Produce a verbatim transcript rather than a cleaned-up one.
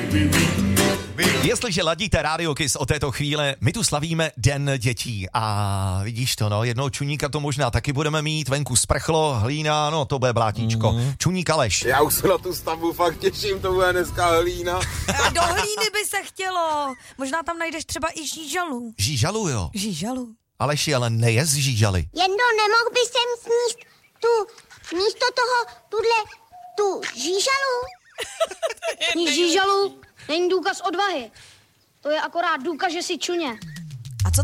Jestliže ladíte Radio Kiss o této chvíle, my tu slavíme Den dětí a vidíš to, no, jednoho čuníka to možná taky budeme mít, venku sprchlo, hlína, no to bude blátíčko, mm. čuník Aleš. Já už se na tu stavbu fakt těším, to bude dneska hlína. Do hlíny by se chtělo, možná tam najdeš třeba i žížalu. Žížalu, jo. Žížalu. Aleši, ale nejez žížaly. Jendo, nemohl by sem sníst tu, místo toho, tuhle, tu žížalu? Sníst žížalu není důkaz odvahy. To je akorát důkaz, že jsi čuně.